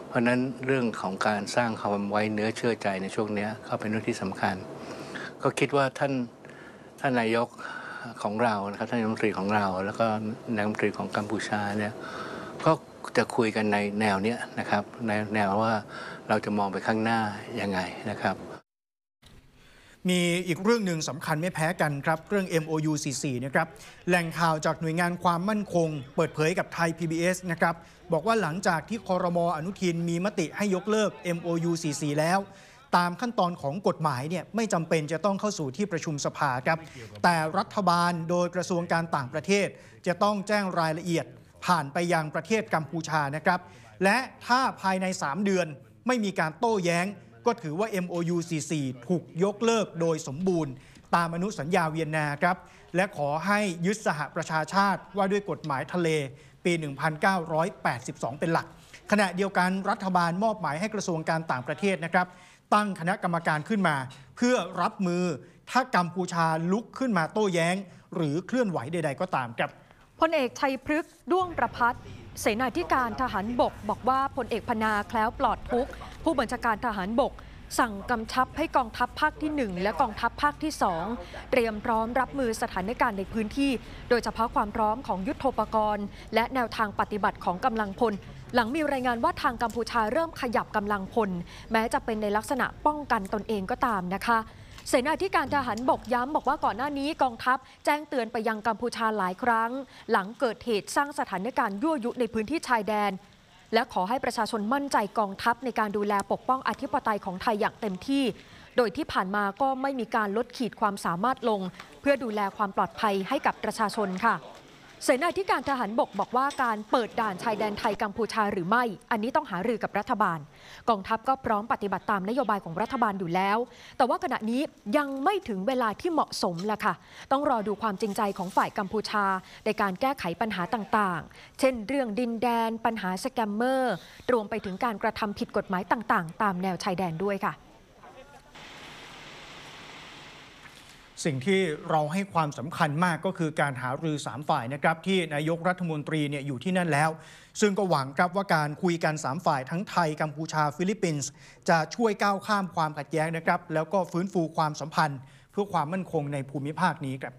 เพราะนั้นเรื่องของการสร้างความไว้เนื้อเชื่อใจในช่วงนี้ก็เป็นเรื่องที่สำคัญก็คิดว่าท่านนายกของเรานะครับท่านนายกรัฐมนตรีของเราแล้วก็นายกรัฐมนตรีของกัมพูชาเนี่ยก็จะคุยกันในแนวนี้นะครับในแนวว่าเราจะมองไปข้างหน้ายังไงนะครับมีอีกเรื่องหนึ่งสำคัญไม่แพ้กันครับเรื่อง MOU 44นะครับแหล่งข่าวจากหน่วยงานความมั่นคงเปิดเผยกับไทย PBS นะครับบอกว่าหลังจากที่ครม.อนุทินมีมติให้ยกเลิก MOU 44แล้วตามขั้นตอนของกฎหมายเนี่ยไม่จำเป็นจะต้องเข้าสู่ที่ประชุมสภาครับแต่รัฐบาลโดยกระทรวงการต่างประเทศจะต้องแจ้งรายละเอียดผ่านไปยังประเทศกัมพูชานะครับและถ้าภายใน3 เดือนไม่มีการโต้แย้งก็ถือว่า MOU 44ถูกยกเลิกโดยสมบูรณ์ตามอนุสัญญาเวียนนาครับและขอให้ยึดสหประชาชาติว่าด้วยกฎหมายทะเลปี 1982 เป็นหลักขณะเดียวกันรัฐบาลมอบหมายให้กระทรวงการต่างประเทศนะครับตั้งคณะกรรมการขึ้นมาเพื่อรับมือถ้ากัมพูชาลุกขึ้นมาโต้แย้งหรือเคลื่อนไหวใดๆก็ตามครับพลเอกชัยพฤกษ์ด้วงประภัสเสนาธิการทหารบกบอกว่าพลเอกพนาแคล้วปลอดทุกข์ผู้บัญชาการทหารบกสั่งกำชับให้กองทัพภาคที่1และกองทัพภาคที่2เตรียมพร้อมรับมือสถานการณ์ในพื้นที่โดยเฉพาะความพร้อมของยุทโธปกรณ์และแนวทางปฏิบัติของกำลังพลหลังมีรายงานว่าทางกัมพูชาเริ่มขยับกำลังพลแม้จะเป็นในลักษณะป้องกันตนเองก็ตามนะคะเสนาธิการทหารบกย้ำบอกว่าก่อนหน้านี้กองทัพแจ้งเตือนไปยังกัมพูชาหลายครั้งหลังเกิดเหตุสร้างสถานการณ์ยั่วยุในพื้นที่ชายแดนและขอให้ประชาชนมั่นใจกองทัพในการดูแลปกป้องอธิปไตยของไทยอย่างเต็มที่โดยที่ผ่านมาก็ไม่มีการลดขีดความสามารถลงเพื่อดูแลความปลอดภัยให้กับประชาชนค่ะเสนาธิการทหารบกบอกว่าการเปิดด่านชายแดนไทยกัมพูชาหรือไม่อันนี้ต้องหารือกับรัฐบาลกองทัพก็พร้อมปฏิบัติตามนโยบายของรัฐบาลอยู่แล้วแต่ว่าขณะนี้ยังไม่ถึงเวลาที่เหมาะสมล่ะค่ะต้องรอดูความจริงใจของฝ่ายกัมพูชาในการแก้ไขปัญหาต่างๆเช่นเรื่องดินแดนปัญหาสแกมเมอร์รวมไปถึงการกระทำผิดกฎหมายต่างๆตามแนวชายแดนด้วยค่ะสิ่งที่เราให้ความสำคัญมากก็คือการหารือ3ฝ่ายนะครับที่นายกรัฐมนตรีอยู่ที่นั่นแล้วซึ่งก็หวังครับว่าการคุยกัน3ฝ่ายทั้งไทยกัมพูชาฟิลิปปินส์จะช่วยก้าวข้ามความขัดแย้งนะครับแล้วก็ฟื้นฟูความสัมพันธ์เพื่อความมั่นคงในภูมิภาคนี้ครับ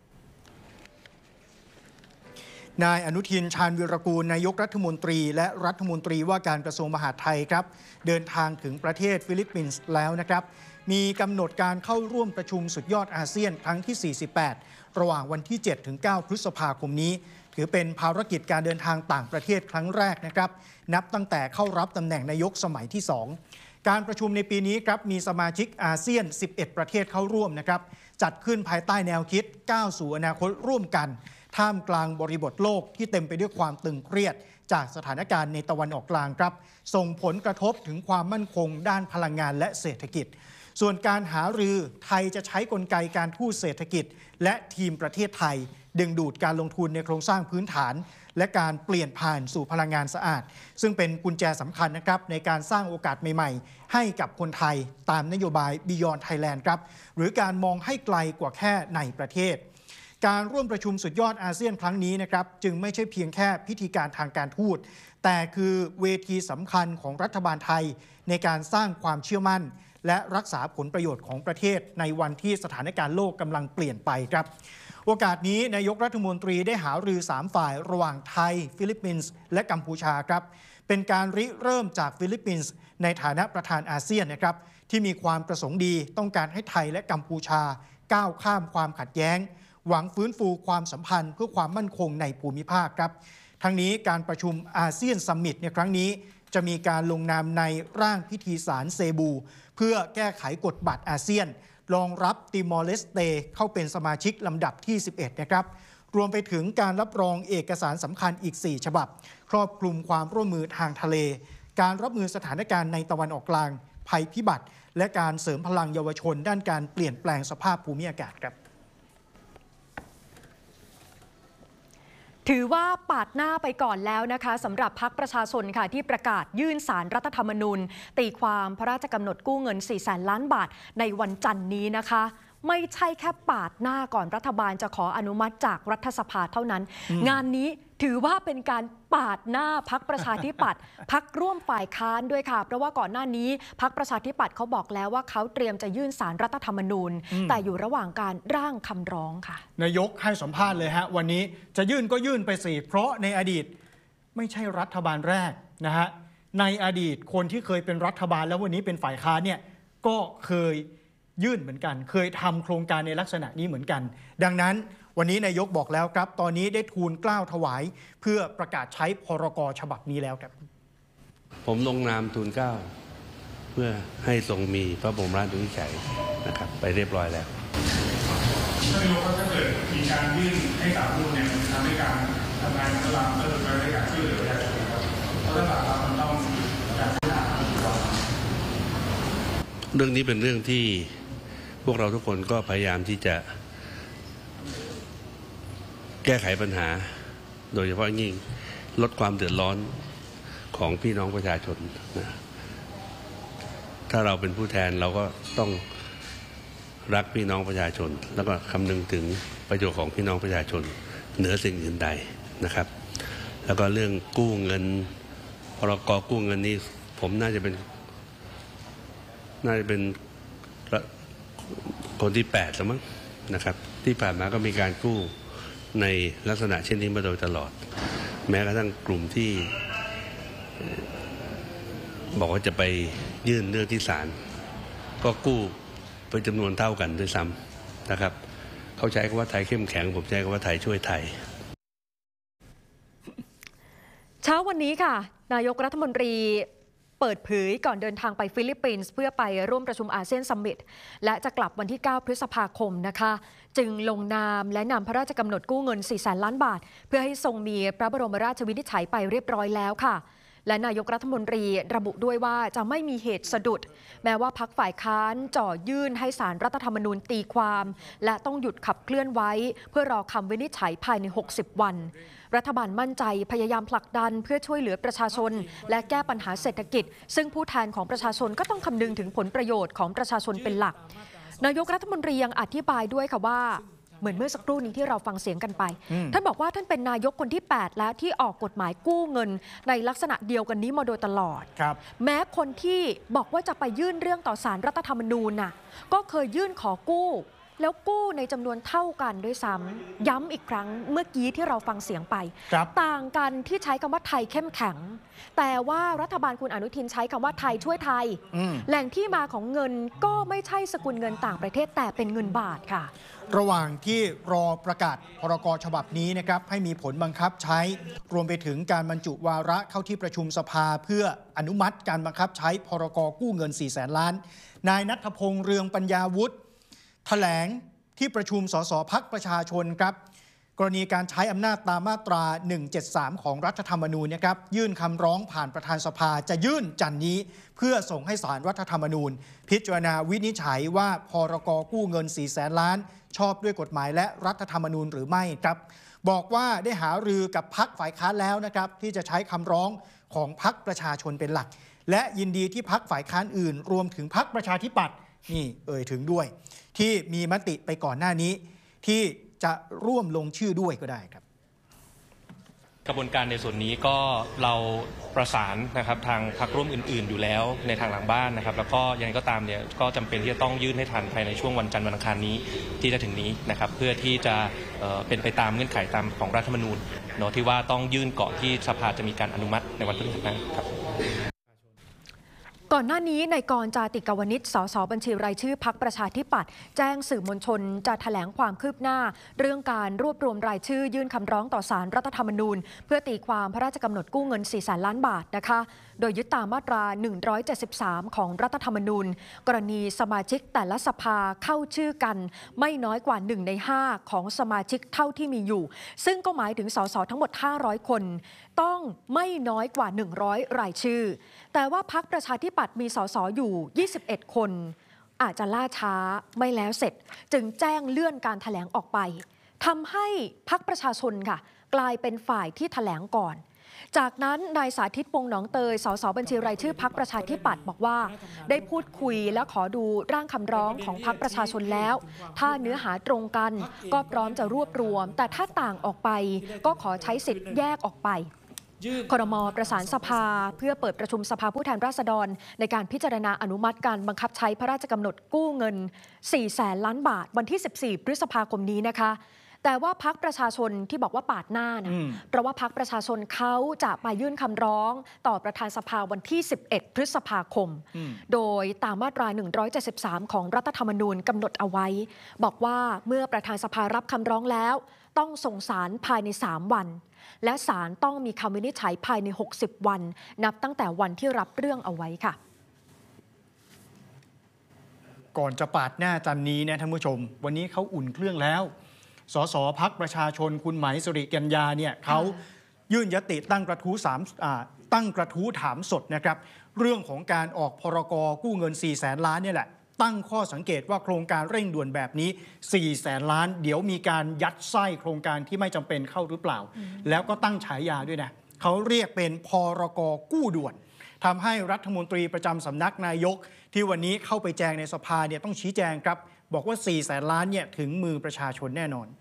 นายอนุทินชาญวีรกูลนายกรัฐมนตรีและรัฐมนตรีว่าการกระทรวงมหาดไทยครับเดินทางถึงประเทศฟิลิปปินส์แล้วนะครับมีกำหนดการเข้าร่วมประชุมสุดยอดอาเซียนครั้งที่ 48 ระหว่างวันที่ 7-9 พฤษภาคมนี้ถือเป็นภารกิจการเดินทางต่างประเทศครั้งแรกนะครับนับตั้งแต่เข้ารับตำแหน่งนายกสมัยที่ 2การประชุมในปีนี้ครับมีสมาชิกอาเซียน 11 ประเทศเข้าร่วมนะครับจัดขึ้นภายใต้แนวคิดก้าวสู่อนาคตร่วมกันท่ามกลางบริบทโลกที่เต็มไปด้วยความตึงเครียดจากสถานการณ์ในตะวันออกกลางครับส่งผลกระทบถึงความมั่นคงด้านพลังงานและเศรษฐกิจส่วนการหารือไทยจะใช้กลไกการทูตเศรษฐกิจและทีมประเทศไทยดึงดูดการลงทุนในโครงสร้างพื้นฐานและการเปลี่ยนผ่านสู่พลังงานสะอาดซึ่งเป็นกุญแจสำคัญนะครับในการสร้างโอกาสใหม่ๆให้กับคนไทยตามนโยบาย Beyond Thailand ครับหรือการมองให้ไกลกว่าแค่ในประเทศการร่วมประชุมสุดยอดอาเซียนครั้งนี้นะครับจึงไม่ใช่เพียงแค่พิธีการทางการทูตแต่คือเวทีสำคัญของรัฐบาลไทยในการสร้างความเชื่อมั่นและรักษาผลประโยชน์ของประเทศในวันที่สถานการณ์โลกกำลังเปลี่ยนไปครับโอกาสนี้นายกรัฐมนตรีได้หารือ3ฝ่ายระหว่างไทยฟิลิปปินส์และกัมพูชาครับเป็นการริเริ่มจากฟิลิปปินส์ในฐานะประธานอาเซียนนะครับที่มีความประสงค์ดีต้องการให้ไทยและกัมพูชาก้าวข้ามความขัดแย้งหวังฟื้นฟูความสัมพันธ์เพื่อความมั่นคงในภูมิภาคครับทั้งนี้การประชุมอาเซียนซัมมิตในครั้งนี้จะมีการลงนามในร่างพิธีสารเซบูเพื่อแก้ไขกฎบัตรอาเซียนรองรับติมอร์เลสเตเข้าเป็นสมาชิกลำดับที่ 11 นะครับรวมไปถึงการรับรองเอกสารสำคัญอีก 4 ฉบับครอบคลุมความร่วมมือทางทะเลการรับมือสถานการณ์ในตะวันออกกลางภัยพิบัติและการเสริมพลังเยาวชนด้านการเปลี่ยนแปลงสภาพภูมิอากาศครับถือว่าปาดหน้าไปก่อนแล้วนะคะสำหรับพรรคประชาชนค่ะที่ประกาศยื่นศาลรัฐธรรมนูญตีความพระราชกำหนดกู้เงิน 400,000 ล้านบาทในวันจันทร์นี้นะคะไม่ใช่แค่ปาดหน้าก่อนรัฐบาลจะขออนุมัติจากรัฐสภาเท่านั้นงานนี้ถือว่าเป็นการปาดหน้าพรรคประชาธิปัตย์พรรคร่วมฝ่ายค้านด้วยค่ะเพราะว่าก่อนหน้านี้พรรคประชาธิปัตย์เขาบอกแล้วว่าเขาเตรียมจะยื่นศาลรัฐธรรมนูญแต่อยู่ระหว่างการร่างคำร้องค่ะนายกให้สัมภาษณ์เลยฮะวันนี้จะยื่นก็ยื่นไปสิเพราะในอดีตไม่ใช่รัฐบาลแรกนะฮะในอดีตคนที่เคยเป็นรัฐบาลแล้ววันนี้เป็นฝ่ายค้านเนี่ยก็เคยยื่นเหมือนกันเคยทำโครงการในลักษณะนี้เหมือนกันดังนั้นวันนี้นายกบอกแล้วครับตอนนี้ได้ทูลเกล้าถวายเพื่อประกาศใช้พรก.ฉบับนี้แล้วครับผมลงนามทูลเกล้าเพื่อให้ทรงมีพระบรมราชวินิจฉัยนะครับไปเรียบร้อยแล้วท่านนายกถ้าเกิดมีการยื่นให้ศาลรัฐธรรมนูญเนี่ยมันทำให้การทำงานของรัฐบาลเพิ่มขึ้นในการช่วยเหลือประชาชนครับเพราะถ้าศาลรัฐมันต้องการพิจารณาเรื่องนี้เป็นเรื่องที่พวกเราทุกคนก็พยายามที่จะแก้ไขปัญหาโดยเฉพาะยิ่งลดความเดือดร้อนของพี่น้องประชาชนนะถ้าเราเป็นผู้แทนเราก็ต้องรักพี่น้องประชาชนแล้วก็คำนึงถึงประโยชน์ของพี่น้องประชาชนเหนือสิ่งอื่นใดนะครับแล้วก็เรื่องกู้เงินพรก.กู้เงินนี้ผมน่าจะเป็นคนที่8แล้วมั้งนะครับที่ผ่านมาก็มีการกู้ในลักษณะเช่นนี้มาโดยตลอดแม้กระทั่งกลุ่มที่บอกว่าจะไปยื่นเรื่องที่ศาลก็กู้ไปจำนวนเท่ากันด้วยซ้ำนะครับเขาใช้คำว่าไทยเข้มแข็งผมใช้คำว่าไทยช่วยไทยเช้าวันนี้ค่ะนายกรัฐมนตรีเปิดเผยก่อนเดินทางไปฟิลิปปินส์เพื่อไปร่วมประชุมอาเซียนซัมมิตและจะกลับวันที่ 9 พฤษภาคมนะคะจึงลงนามและนำพระราชกำหนดกู้เงิน 400,000 ล้านบาทเพื่อให้ทรงมีพระบรมราชวินิจฉัยไปเรียบร้อยแล้วค่ะและนายกรัฐมนตรีระบุด้วยว่าจะไม่มีเหตุสะดุดแม้ว่าพรรคฝ่ายค้านจ่อยื่นให้ศาลรัฐธรรมนูญตีความและต้องหยุดขับเคลื่อนไว้เพื่อรอคำวินิจฉัยภายใน60 วันรัฐบาลมั่นใจพยายามผลักดันเพื่อช่วยเหลือประชาชนและแก้ปัญหาเศรษฐกิจซึ่งผู้แทนของประชาชนก็ต้องคำนึงถึงผลประโยชน์ของประชาชนเป็นหลักนายกรัฐมนตรียังอธิบายด้วยค่ะว่าเหมือนเมื่อสักครู่นี้ที่เราฟังเสียงกันไปท่านบอกว่าท่านเป็นนายกคนที่8แล้วที่ออกกฎหมายกู้เงินในลักษณะเดียวกันนี้มาโดยตลอดแม้คนที่บอกว่าจะไปยื่นเรื่องต่อศาลรัฐธรรมนูญน่ะก็เคยยื่นขอกู้แล้วกู้ในจำนวนเท่ากันด้วยซ้ำย้ำอีกครั้งเมื่อกี้ที่เราฟังเสียงไปต่างกันที่ใช้คำว่าไทยเข้มแข็งแต่ว่ารัฐบาลคุณอนุทินใช้คำว่าไทยช่วยไทยแหล่งที่มาของเงินก็ไม่ใช่สกุลเงินต่างประเทศแต่เป็นเงินบาทค่ะระหว่างที่รอประกาศพรก.ฉบับนี้นะครับให้มีผลบังคับใช้รวมไปถึงการบรรจุวาระเข้าที่ประชุมสภาเพื่ออนุมัติการบังคับใช้พรก.กู้เงิน 400,000 ล้านนายณัฐพงษ์เรืองปัญญาวุฒิแถลงที่ประชุมสสพรรคประชาชนครับกรณีการใช้อำนาจตามมาตรา 173 ของรัฐธรรมนูญนะครับยื่นคำร้องผ่านประธานสภาจะยื่นจันนี้เพื่อส่งให้ศาลรัฐธรรมนูญพิจารณาวินิจฉัยว่าพรก.กู้เงิน 400,000 ล้านชอบด้วยกฎหมายและรัฐธรรมนูญหรือไม่ครับบอกว่าได้หารือกับพรรคฝ่ายค้านแล้วนะครับที่จะใช้คำร้องของพรรคประชาชนเป็นหลักและยินดีที่พรรคฝ่ายค้านอื่นรวมถึงพรรคประชาธิปัตย์นี่ถึงด้วยที่มีมติไปก่อนหน้านี้ที่จะร่วมลงชื่อด้วยก็ได้ครับกระบวนการในส่วนนี้ก็เราประสานนะครับทางพรรคร่วมอื่นๆอยู่แล้วในทางหลังบ้านนะครับแล้วก็ยังไงก็ตามเนี่ยก็จำเป็นที่จะต้องยื่นให้ทันภายในช่วงวันจันทร์วันอังคารนี้ที่จะถึงนี้นะครับเพื่อที่จะเป็นไปตามเงื่อนไขตามของรัฐธรรมนูญเนาะที่ว่าต้องยื่นก่อนที่สภาจะมีการอนุมัติในวันพฤหัสหน้าครับก่อนหน้านี้นายกรณ์ จาติกาวนิช สสบัญชีรายชื่อพรรคประชาธิปัตย์แจ้งสื่อมวลชนจะแถลงความคืบหน้าเรื่องการรวบรวมรายชื่อยื่นคำร้องต่อศาลรัฐธรรมนูญเพื่อตีความพระราชกำหนดกู้เงิน 400,000 ล้านบาทนะคะโดยยึดตามมาตรา 173 ของรัฐธรรมนูญกรณีสมาชิกแต่ละสภาเข้าชื่อกันไม่น้อยกว่า1 ใน 5ของสมาชิกเท่าที่มีอยู่ซึ่งก็หมายถึงสสทั้งหมด500 คนต้องไม่น้อยกว่า100รายชื่อแต่ว่าพรรคประชาธิปัตย์มีสสอยู่21คนอาจจะล่าช้าไม่แล้วเสร็จจึงแจ้งเลื่อนการแถลงออกไปทำให้พรรคประชาชนค่ะกลายเป็นฝ่ายที่แถลงก่อนจากนั้นนายสาธิตวงศ์หนองเตย สสบัญชีรายชื่อพรรคประชาธิปัตย์บอกว่าได้พูดคุยและขอดูร่างคำร้องของพรรคประชาชนแล้วถ้าเนื้อหาตรงกันก็พร้อมจะรวบรวมแต่ถ้าต่างออกไปก็ขอใช้สิทธิ์แยกออกไปครม.ประสานสภาเพื่อเปิดประชุมสภาผู้แทนราษฎรในการพิจารณาอนุมัติการบังคับใช้พระราชกำหนดกู้เงิน 400,000 ล้านบาทวันที่ 14 พฤษภาคมนี้นะคะแต่ว่าพรรคประชาชนที่บอกว่าปาดหน้านะเพราะว่าพรรคประชาชนเขาจะไปยื่นคำร้องต่อประธานสภาวันที่ 11 พฤษภาคมโดยตามมาตรา 173 ของรัฐธรรมนูญกำหนดเอาไว้บอกว่าเมื่อประธานสภารับคำร้องแล้วต้องส่งสารภายใน 3 วันและศาลต้องมีคำวินิจฉัยภายใน 60 วันนับตั้งแต่วันที่รับเรื่องเอาไว้ค่ะก่อนจะปาดหน้าจันนี้นะท่านผู้ชมวันนี้เขาอุ่นเครื่องแล้วสสพรรคประชาชนคุณไหมสิริกัญญาเนี่ยเขายื่นยติตั้งกระทู้ถามสดนะครับเรื่องของการออกพรก.กู้เงิน 400,000 ล้านเนี่ยแหละตั้งข้อสังเกตว่าโครงการเร่งด่วนแบบนี้ 400,000 ล้านเดี๋ยวมีการยัดไส้โครงการที่ไม่จำเป็นเข้าหรือเปล่าแล้วก็ตั้งฉายาด้วยนะเขาเรียกเป็นพรก.กู้ด่วนทำให้รัฐมนตรีประจำสำนักนายกที่วันนี้เข้าไปแจงในสภาเนี่ยต้องชี้แจงครับบอกว่า 400,000 ล้านเนี่ยถึงมือประชาชนแน่นอน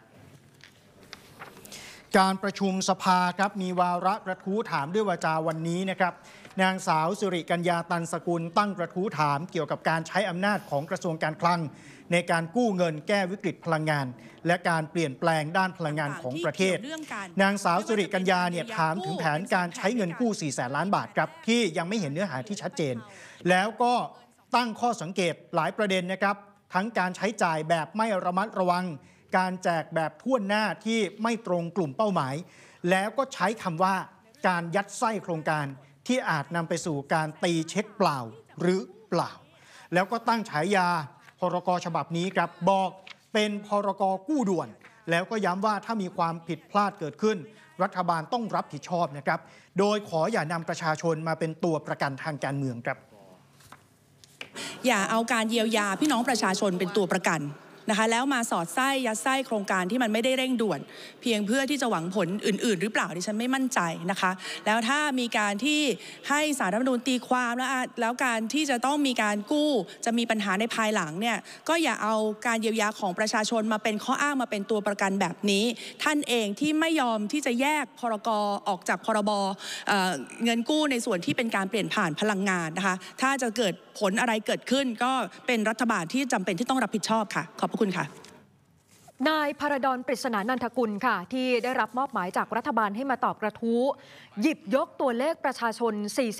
การประชุมสภาครับมีวาระกระทู้ถามด้วยวาจาวันนี้นะครับนางสาวสิริกัญญาตันสกุลตั้งกระทู้ถามเกี่ยวกับการใช้อำนาจของกระทรวงการคลังในการกู้เงินแก้วิกฤตพลังงานและการเปลี่ยนแปลงด้านพลังงานของประเทศนางสาวสิริกัญญาเนี่ยถามถึงแผนการใช้เงินกู้ 400,000 ล้านบาทครับที่ยังไม่เห็นเนื้อหาที่ชัดเจนแล้วก็ตั้งข้อสังเกตหลายประเด็นนะครับทั้งการใช้จ่ายแบบไม่ระมัดระวังการแจกแบบท่วนหน้าที่ไม่ตรงกลุ่มเป้าหมายแล้วก็ใช้คำว่าการยัดไส้โครงการที่อาจนำไปสู่การตีเช็คเปล่าหรือเปล่าแล้วก็ตั้งฉายาพรก.ฉบับนี้ครับบอกเป็นพรก.กู้ด่วนแล้วก็ย้ำว่าถ้ามีความผิดพลาดเกิดขึ้นรัฐบาลต้องรับผิดชอบนะครับโดยขออย่านำประชาชนมาเป็นตัวประกันทางการเมืองครับอย่าเอาการเยียวยาพี่น้องประชาชนเป็นตัวประกันนะคะแล้วมาสอดไส้ยัดไส้โครงการที่มันไม่ได้เร่งด่วนเพียงเพื่อที่จะหวังผลอื่นๆหรือเปล่าดิฉันไม่มั่นใจนะคะแล้วถ้ามีการที่ให้ศาลรัฐธรรมนูญตีความแล้วการที่จะต้องมีการกู้จะมีปัญหาในภายหลังเนี่ยก็อย่าเอาการเยียวยาของประชาชนมาเป็นข้ออ้างมาเป็นตัวประกันแบบนี้ท่านเองที่ไม่ยอมที่จะแยกพรก.ออกจากพรบ.เงินกู้ในส่วนที่เป็นการเปลี่ยนผ่านพลังงานนะคะถ้าจะเกิดผลอะไรเกิดขึ้นก็เป็นรัฐบาลที่จำเป็นที่ต้องรับผิดชอบค่ะขอบคุณค่ะนายพระดอนปริศนานันทกุลค่ะที่ได้รับมอบหมายจากรัฐบาลให้มาตอบกระทู้หยิบยกตัวเลขประชาชน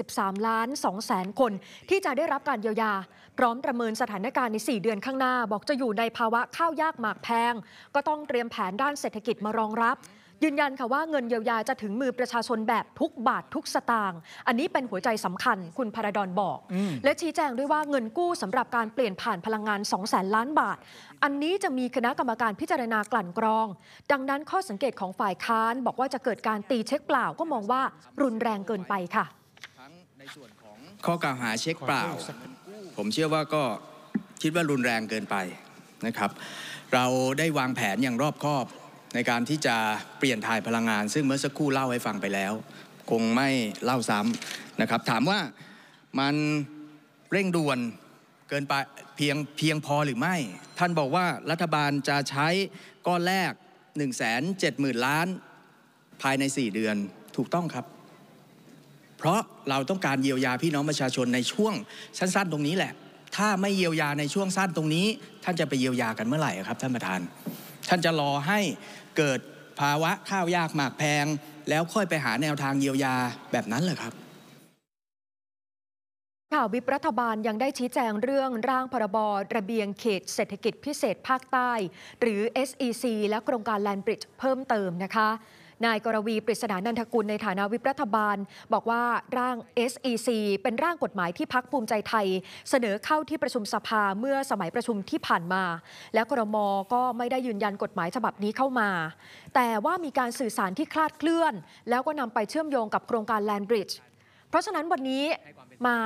43,200,000 คนที่จะได้รับการเยียวยาพร้อมประเมินสถานการณ์ใน 4 เดือนข้างหน้าบอกจะอยู่ในภาวะข้าวยากหมากแพงก็ต้องเตรียมแผนด้านเศรษฐกิจมารองรับยืนยันค่ะว่าเงินเยียวยาจะถึงมือประชาชนแบบทุกบาททุกสตางค์อันนี้เป็นหัวใจสำคัญคุณพระดอนบอกและชี้แจงด้วยว่าเงินกู้สำหรับการเปลี่ยนผ่านพลังงาน 200,000 ล้านบาทอันนี้จะมีคณะกรรมการพิจารณากลั่นกรองดังนั้นข้อสังเกตของฝ่ายค้านบอกว่าจะเกิดการตีเช็คเปล่าก็มองว่ารุนแรงเกินไปค่ะข้อกล่าวหาเช็คเปล่าผมเชื่อว่าก็คิดว่ารุนแรงเกินไปนะครับเราได้วางแผนอย่างรอบคอบในการที่จะเปลี่ยนถ่ายพลังงานซึ่งเมื่อสักครู่เล่าให้ฟังไปแล้วคงไม่เล่าซ้ำนะครับถามว่ามันเร่งด่วนเกินไปเพียงพอหรือไม่ท่านบอกว่ารัฐบาลจะใช้ก้อนแรก 170,000 ล้านภายใน4 เดือนถูกต้องครับเพราะเราต้องการเยียวยาพี่น้องประชาชนในช่วงสั้นๆตรงนี้แหละถ้าไม่เยียวยาในช่วงสั้นตรงนี้ท่านจะไปเยียวยากันเมื่อไหร่ครับท่านประธานท่านจะรอให้เกิดภาวะข้าวยากหมากแพงแล้วค่อยไปหาแนวทางเยียวยาแบบนั้นเหรอครับข่าววิปรัฐบาลยังได้ชี้แจงเรื่องร่างพรบระเบียงเขตเศรษฐกิจพิเศษภาคใต้หรือ SEC และโครงการแลนด์บริดจ์เพิ่มเติมนะคะนายกรวีปริศนานันทกุลในฐานะวิปรัฐบาลบอกว่าร่าง SEC เป็นร่างกฎหมายที่พรรคภูมิใจไทยเสนอเข้าที่ประชุมสภาเมื่อสมัยประชุมที่ผ่านมาและครม.ก็ไม่ได้ยืนยันกฎหมายฉบับนี้เข้ามาแต่ว่ามีการสื่อสารที่คลาดเคลื่อนแล้วก็นำไปเชื่อมโยงกับโครงการแลนด์บริดจ์เพราะฉะนั้นวันนี้มา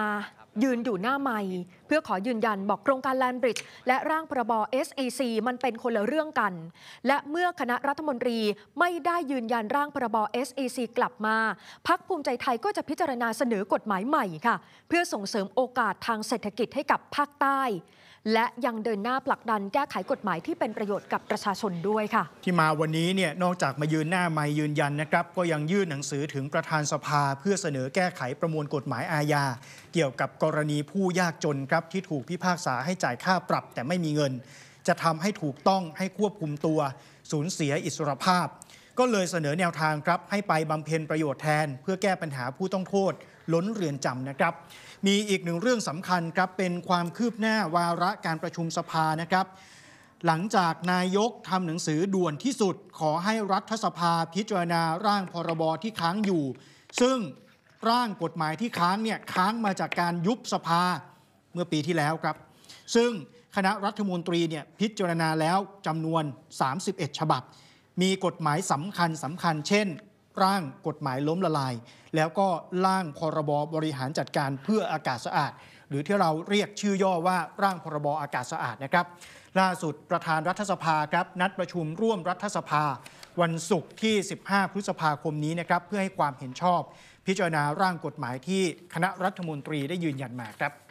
ยืนอยู่หน้าไมค์เพื่อขอยืนยันบอกโครงการแลนด์บริดจ์และร่างพรบ SAC มันเป็นคนละเรื่องกันและเมื่อคณะรัฐมนตรีไม่ได้ยืนยันร่างพรบ SAC กลับมาพรรคภูมิใจไทยก็จะพิจารณาเสนอกฎหมายใหม่ค่ะเพื่อส่งเสริมโอกาสทางเศรษฐกิจให้กับภาคใต้และยังเดินหน้าผลักดันแก้ไขกฎหมายที่เป็นประโยชน์กับประชาชนด้วยค่ะที่มาวันนี้เนี่ยนอกจากมายืนหน้าไมค์ยืนยันนะครับก็ยังยื่นหนังสือถึงประธานสภาเพื่อเสนอแก้ไขประมวลกฎหมายอาญาเกี่ยวกับกรณีผู้ยากจนครับที่ถูกพิพากษาให้จ่ายค่าปรับแต่ไม่มีเงินจะทำให้ถูกต้องให้ควบคุมตัวสูญเสียอิสรภาพก็เลยเสนอแนวทางครับให้ไปบำเพ็ญประโยชน์แทนเพื่อแก้ปัญหาผู้ต้องโทษล้นเรือนจำนะครับมีอีกหนึ่งเรื่องสำคัญครับเป็นความคืบหน้าวาระการประชุมสภานะครับหลังจากนายกทำหนังสือด่วนที่สุดขอให้รัฐสภาพิจารณาร่างพรบที่ค้างอยู่ซึ่งร่างกฎหมายที่ค้างเนี่ยค้างมาจากการยุบสภาเมื่อปีที่แล้วครับซึ่งคณะรัฐมนตรีเนี่ยพิจารณาแล้วจำนวน31ฉบับมีกฎหมายสำคัญเช่นร่างกฎหมายล้มละลายแล้วก็ร่างพรบบริหารจัดการเพื่ออากาศสะอาดหรือที่เราเรียกชื่อย่อว่าร่างพรบอากาศสะอาดนะครับล่าสุดประธานรัฐสภาครับนัดประชุมร่วมรัฐสภาวันศุกร์ที่15พฤษภาคมนี้นะครับเพื่อให้ความเห็นชอบพิจารณาร่างกฎหมายที่คณะรัฐมนตรีได้ยืนยันมาครับ